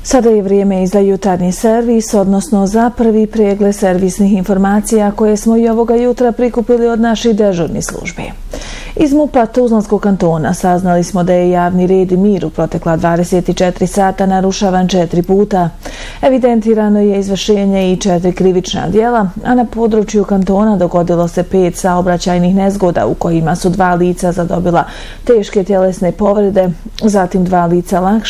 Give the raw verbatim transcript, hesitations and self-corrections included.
Sada je vrijeme i za jutarnji servis, odnosno za prvi pregled servisnih informacija koje smo i ovoga jutra prikupili od naših dežurnih službi. Iz MUP-a Tuzlanskog kantona saznali smo da je javni red i mir u protekla dvadeset četiri sata narušavan četiri puta. Evidentirano je izvršenje i četiri krivična djela, a na području kantona dogodilo se pet saobraćajnih nezgoda u kojima su dva lica zadobila teške tjelesne povrede, zatim dva lica lakše